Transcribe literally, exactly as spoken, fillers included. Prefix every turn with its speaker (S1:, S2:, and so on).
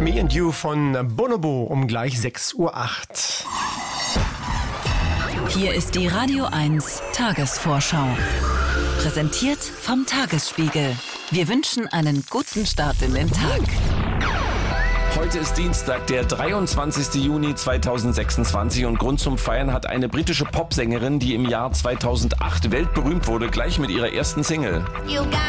S1: Me and You von Bonobo um gleich sechs Uhr acht.
S2: Hier ist die Radio eins Tagesvorschau. Präsentiert vom Tagesspiegel. Wir wünschen einen guten Start in den Tag.
S3: Heute ist Dienstag, der dreiundzwanzigster Juni zweitausendsechsundzwanzig und Grund zum Feiern hat eine britische Popsängerin, die im Jahr zweitausendacht weltberühmt wurde, gleich mit ihrer ersten Single.
S4: You got